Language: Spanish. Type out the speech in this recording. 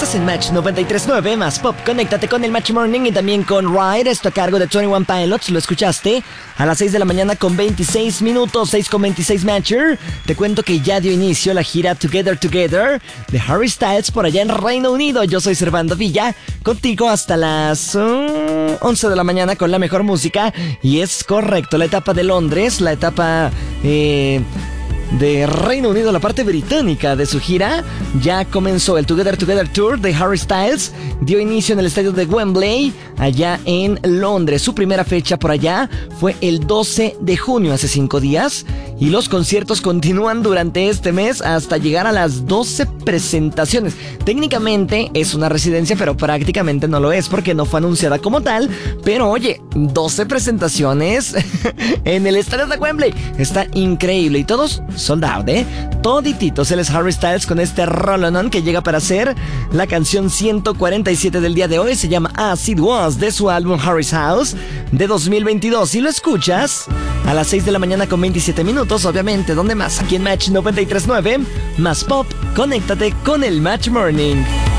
estás en Match 93.9 más Pop. Conéctate con el Match Morning y también con Ride. Esto a cargo de 21 Pilots. Lo escuchaste a las 6 de la mañana con 26 minutos, 6 con 26 Matcher. Te cuento que ya dio inicio la gira Together Together de Harry Styles por allá en Reino Unido. Yo soy Servando Villa, contigo hasta las 11 de la mañana con la mejor música. Y es correcto, la etapa de Londres, la etapa de Reino Unido, la parte británica de su gira, ya comenzó. El Together Together Tour de Harry Styles dio inicio en el estadio de Wembley, allá en Londres. Su primera fecha por allá fue el 12 de junio, hace 5 días, y los conciertos continúan durante este mes hasta llegar a las 12 presentaciones. Técnicamente es una residencia, pero prácticamente no lo es porque no fue anunciada como tal. Pero oye, 12 presentaciones en el estadio de Wembley. Está increíble y todos sold out, Todititos. Él es Harry Styles con este rolonón que llega para hacer la canción 147 del día de hoy. Se llama As It Was, de su álbum Harry's House de 2022. Y lo escuchas a las 6 de la mañana con 27 minutos, obviamente. ¿Dónde más? Aquí en Match 93.9 más Pop. Conéctate con el Match Morning.